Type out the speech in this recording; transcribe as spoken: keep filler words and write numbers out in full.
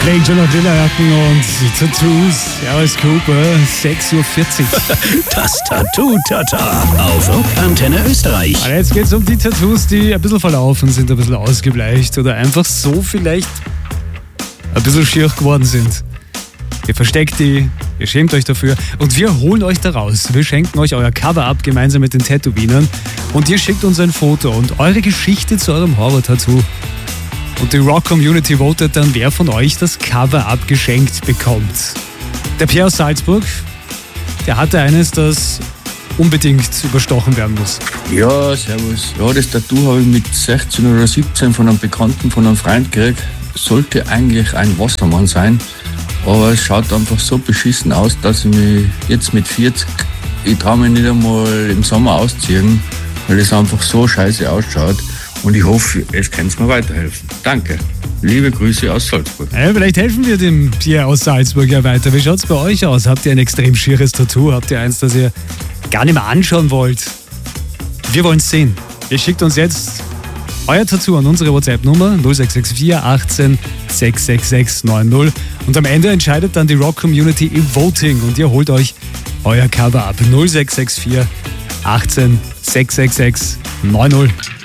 Klingt schon nach Lederjacken und Tattoos. Alice Cooper, sechs Uhr vierzig. Das Tattoo-Tata auf Rockantenne Österreich. Und jetzt geht es um die Tattoos, die ein bisschen verlaufen sind, ein bisschen ausgebleicht oder einfach so vielleicht ein bisschen schier geworden sind. Ihr versteckt die, ihr schämt euch dafür und wir holen euch da raus. Wir schenken euch euer Cover-Up gemeinsam mit den Tätowierern und ihr schickt uns ein Foto und eure Geschichte zu eurem Horror-Tattoo. Und die Rock-Community votet dann, wer von euch das Cover-Up geschenkt bekommt. Der Pierre aus Salzburg, der hatte eines, das unbedingt überstochen werden muss. Ja, servus. Ja, das Tattoo habe ich mit sechzehn oder siebzehn von einem Bekannten, von einem Freund gekriegt. Sollte eigentlich ein Wassermann sein, aber es schaut einfach so beschissen aus, dass ich mich jetzt mit vierzig, ich traue mich nicht einmal im Sommer ausziehen, weil es einfach so scheiße ausschaut. Und ich hoffe, es kann mir weiterhelfen. Danke. Liebe Grüße aus Salzburg. Ja, vielleicht helfen wir dem Pierre aus Salzburg ja weiter. Wie schaut es bei euch aus? Habt ihr ein extrem schieres Tattoo? Habt ihr eins, das ihr gar nicht mehr anschauen wollt? Wir wollen es sehen. Ihr schickt uns jetzt euer Tattoo an unsere WhatsApp-Nummer null sechs sechs vier achtzehn sechs sechs sechs neun null. Und am Ende entscheidet dann die Rock-Community im Voting und ihr holt euch euer Cover ab. null sechs sechs vier achtzehn sechs sechs sechs neun null.